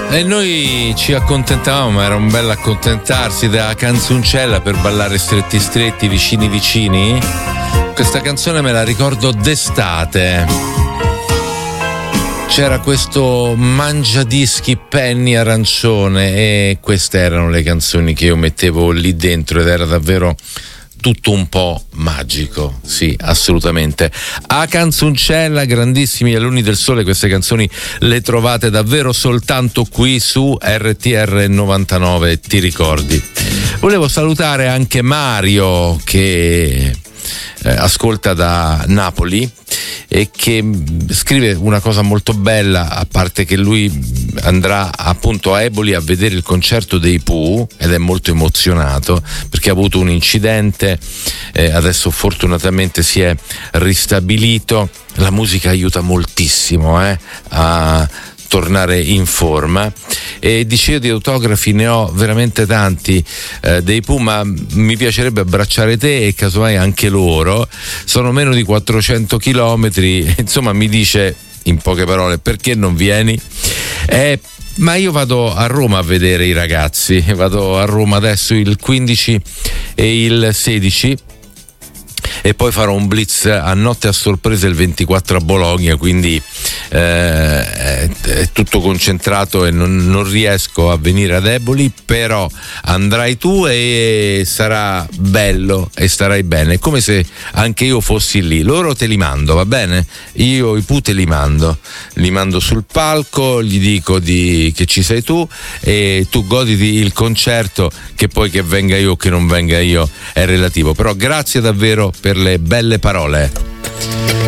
E noi ci accontentavamo, ma era un bel accontentarsi, da canzoncella per ballare stretti stretti, vicini vicini. Questa canzone me la ricordo d'estate. C'era questo mangiadischi penny arancione e queste erano le canzoni che io mettevo lì dentro ed era davvero tutto un po' magico, sì, assolutamente. A Canzoncella, grandissimi alunni del sole, queste canzoni le trovate davvero soltanto qui su RTR 99, ti ricordi? Volevo salutare anche Mario che ascolta da Napoli e che scrive una cosa molto bella, a parte che lui andrà appunto a Eboli a vedere il concerto dei Pooh ed è molto emozionato perché ha avuto un incidente, adesso fortunatamente si è ristabilito. La musica aiuta moltissimo a tornare in forma, e dicevo di autografi ne ho veramente tanti dei Pooh, ma mi piacerebbe abbracciare te e casomai anche loro. Sono meno di 400 chilometri, insomma mi dice in poche parole perché non vieni? Ma io vado a Roma a vedere i ragazzi, vado a Roma adesso il 15 e il 16 e poi farò un blitz a notte a sorpresa il 24 a Bologna, quindi è tutto concentrato e non riesco a venire ad Eboli, però andrai tu e sarà bello e starai bene, come se anche io fossi lì. Loro te li mando, va bene? Io i Pooh te li mando sul palco, gli dico che ci sei tu e tu goditi il concerto, che poi che venga io o che non venga io è relativo, però grazie davvero per le belle parole.